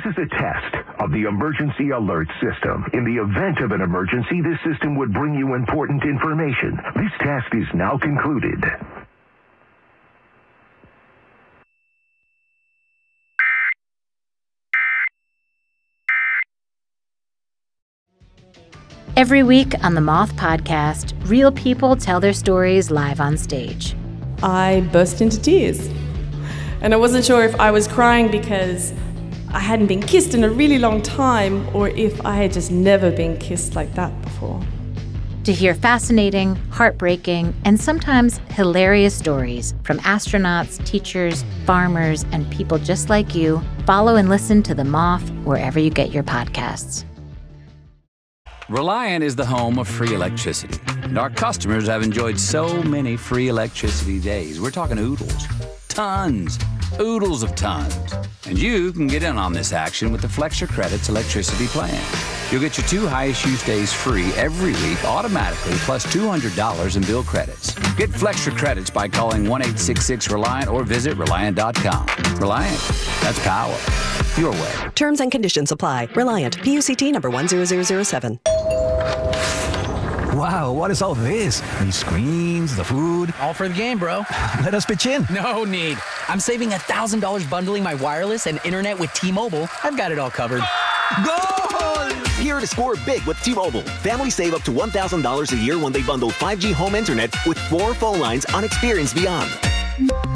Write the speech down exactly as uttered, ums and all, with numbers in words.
This is a test of the emergency alert system. In the event of an emergency, this system would bring you important information. This test is now concluded. Every week on the Moth Podcast, real people tell their stories live on stage. I burst into tears. And I wasn't sure if I was crying because I hadn't been kissed in a really long time or if I had just never been kissed like that before. To hear fascinating, heartbreaking, and sometimes hilarious stories from astronauts, teachers, farmers, and people just like you, follow and listen to The Moth wherever you get your podcasts. Reliant is the home of free electricity, and our customers have enjoyed so many free electricity days. We're talking oodles, tons, oodles of tons. And you can get in on this action with the Flex Your Credits electricity plan. You'll get your two highest use days free every week automatically, plus two hundred dollars in bill credits. Get Flex Your Credits by calling one eight six six Reliant or visit Reliant dot com. Reliant, that's power. Your way. Terms and conditions apply. Reliant. P U C T number one zero zero zero seven. Wow, what is all this? These screens, the food. All for the game, bro. Let us pitch in. No need. I'm saving one thousand dollars bundling my wireless and internet with T-Mobile. I've got it all covered. Goal! Here to score big with T-Mobile. Families save up to one thousand dollars a year when they bundle five G home internet with four phone lines on Experience Beyond.